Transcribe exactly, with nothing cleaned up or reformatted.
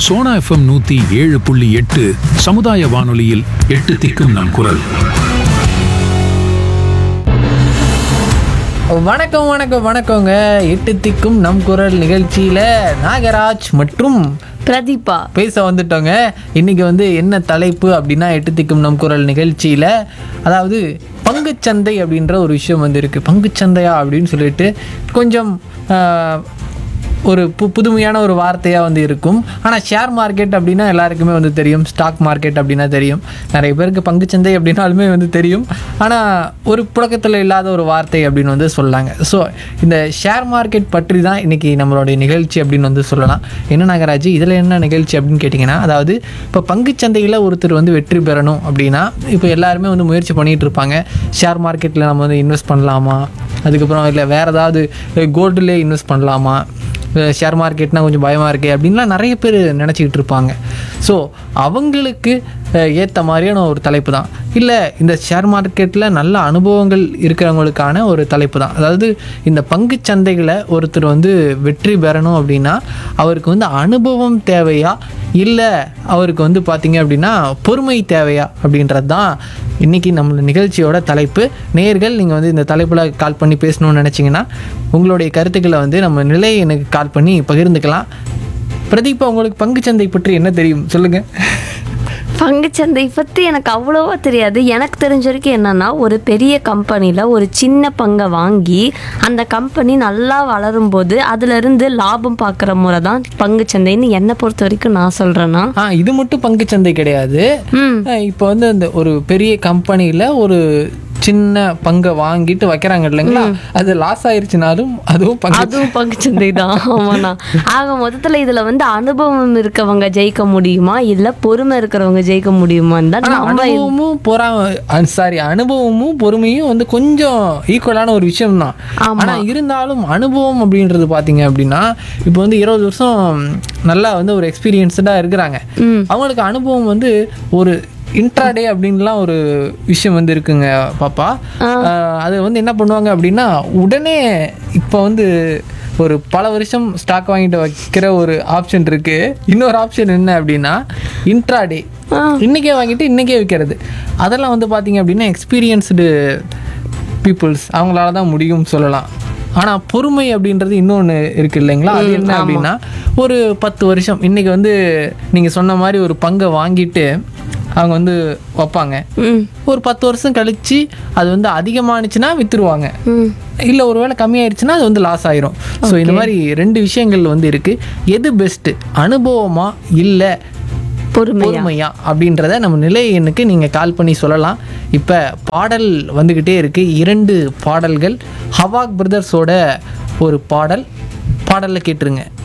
Sona FM நூத்தி ஏழு புள்ளி எட்டு சமுதாய வானொலியில் எட்டு திக்கும் நம் குரல். வணக்கம் வணக்கம் வணக்கங்க. எட்டு திக்கும் நம் குரல் நிகழ்ச்சியில நாகராஜ் மற்றும் பிரதீபா பேச வந்துட்டோங்க. இன்னைக்கு வந்து என்ன தலைப்பு அப்படின்னா, எட்டு திக்கும் நம் குரல் நிகழ்ச்சியில அதாவது பங்குச்சந்தை அப்படின்ற ஒரு விஷயம் வந்து இருக்கு. பங்குச்சந்தையா அப்படின்னு சொல்லிட்டு கொஞ்சம் ஒரு பு புதுமையான ஒரு வார்த்தையாக வந்து இருக்கும். ஆனால் ஷேர் மார்க்கெட் அப்படின்னா எல்லாருக்குமே வந்து தெரியும். ஸ்டாக் மார்க்கெட் அப்படின்னா தெரியும். நிறைய பேருக்கு பங்குச்சந்தை அப்படின்னாலுமே வந்து தெரியும். ஆனால் ஒரு புழக்கத்தில் இல்லாத ஒரு வார்த்தை அப்படின்னு வந்து சொல்லாங்க. ஸோ இந்த ஷேர் மார்க்கெட் பற்றி தான் இன்றைக்கி நம்மளுடைய நிகழ்ச்சி அப்படின்னு வந்து சொல்லலாம். என்ன நாகராஜ், இதில் என்ன நிகழ்ச்சி அப்படின்னு கேட்டிங்கன்னா, அதாவது இப்போ பங்குச்சந்தையில் ஒருத்தர் வந்து வெற்றி பெறணும் அப்படின்னா இப்போ எல்லாருமே வந்து முயற்சி பண்ணிகிட்டு இருப்பாங்க. ஷேர் மார்க்கெட்டில் நம்ம வந்து இன்வெஸ்ட் பண்ணலாமா, அதுக்கப்புறம் இல்லை வேறு ஏதாவது கோல்டுலேயே இன்வெஸ்ட் பண்ணலாமா, ஷேர் மார்க்கெட்னால் கொஞ்சம் பயமாக இருக்கே அப்படின்லாம் நிறைய பேர் நினச்சிக்கிட்டு இருப்பாங்க. ஸோ அவங்களுக்கு ஏற்ற மாதிரியான ஒரு தலைப்பு தான். இல்லை இந்த ஷேர் மார்க்கெட்டில் நல்ல அனுபவங்கள் இருக்கிறவங்களுக்கான ஒரு தலைப்பு தான். அதாவது இந்த பங்கு சந்தைகளை ஒருத்தர் வந்து வெற்றி பெறணும் அப்படின்னா அவருக்கு வந்து அனுபவம் தேவையா, இல்லை அவருக்கு வந்து பார்த்திங்க அப்படின்னா பொறுமை தேவையா அப்படின்றது தான் இன்றைக்கி நம்ம நிகழ்ச்சியோட தலைப்பு. நேயர்கள் நீங்கள் வந்து இந்த தலைப்பில் கால் பண்ணி பேசணும்னு நினச்சிங்கன்னா உங்களுடைய கருத்துக்களை வந்து நம்ம நிலையை எனக்கு கால் பண்ணி பகிர்ந்துக்கலாம். பிரதீபா, உங்களுக்கு பங்குச்சந்தை பற்றி என்ன தெரியும் சொல்லுங்கள். பங்குச்சந்தை பற்றி எனக்கு அவ்வளோவா தெரியாது. எனக்கு தெரிஞ்ச வரைக்கும் என்னென்னா, ஒரு பெரிய கம்பெனியில் ஒரு சின்ன பங்கை வாங்கி அந்த கம்பெனி நல்லா வளரும்போது அதிலிருந்து லாபம் பார்க்குற முறை தான் பங்குச்சந்தைன்னு என்னை பொறுத்த வரைக்கும் நான் சொல்கிறேன்னா. ஆ இது மட்டும் பங்குச்சந்தை கிடையாது. இப்போ வந்து அந்த ஒரு பெரிய கம்பெனியில் ஒரு சின்ன பங்கை வாங்கிட்டு வைக்கிறாங்க இல்லைங்களா, அது லாஸ் ஆயிடுச்சுனாலும் அதுவும் அதுவும் பங்குச்சந்தை தான். ஆமாண்ணா. ஆக மொத்தத்தில் இதில் வந்து அனுபவம் இருக்கவங்க ஜெயிக்க முடியுமா, இல்லை பொறுமை இருக்கிறவங்க ஜெயிக்க முடியுமான்னு தான். அனுபவமும் பொறா சாரி அனுபவமும் பொறுமையும் வந்து கொஞ்சம் ஈக்குவலான ஒரு விஷயம் தான். ஆனால் இருந்தாலும் அனுபவம் அப்படின்றது பார்த்தீங்க அப்படின்னா இப்போ வந்து இருபது வருஷம் நல்லா வந்து ஒரு எக்ஸ்பீரியன்ஸ்டாக இருக்கிறாங்க. அவங்களுக்கு அனுபவம் வந்து ஒரு இன்ட்ராடே அப்படின்லாம் ஒரு விஷயம் வந்து இருக்குங்க பாப்பா. அது வந்து என்ன பண்ணுவாங்க அப்படின்னா, உடனே இப்போ வந்து ஒரு பல வருஷம் ஸ்டாக் வாங்கிட்டு வைக்கிற ஒரு ஆப்ஷன் இருக்கு. இன்னொரு ஆப்ஷன் என்ன அப்படின்னா இன்ட்ராடே, இன்னைக்கே வாங்கிட்டு இன்னைக்கே விற்கிறது. அதெல்லாம் வந்து பார்த்தீங்க அப்படின்னா எக்ஸ்பீரியன்ஸ்டு பீப்புள்ஸ் அவங்களால தான் முடியும் சொல்லலாம். ஆனால் பொறுமை அப்படின்றது இன்னொன்று இருக்குது இல்லைங்களா. அது என்ன அப்படின்னா, ஒரு பத்து வருஷம் இன்றைக்கி வந்து நீங்கள் சொன்ன மாதிரி ஒரு பங்கை வாங்கிட்டு அவங்க வந்து வைப்பாங்க. ஒரு பத்து வருஷம் கழித்து அது வந்து அதிகமானுச்சுன்னா விற்றுருவாங்க, இல்லை ஒரு வேளை கம்மியாயிடுச்சுன்னா அது வந்து லாஸ் ஆயிரும். ஸோ இந்த மாதிரி ரெண்டு விஷயங்கள் வந்து இருக்குது. எது பெஸ்ட்டு, அனுபவமா இல்லை பொறுமையா அப்படின்றத நம்ம நிலை எண்ணுக்கு நீங்கள் கால் பண்ணி சொல்லலாம். இப்போ பாடல் வந்துக்கிட்டே இருக்குது. இரண்டு பாடல்கள், ஹவாக் பிரதர்ஸோட ஒரு பாடல் பாடலில் கேட்டுருங்க.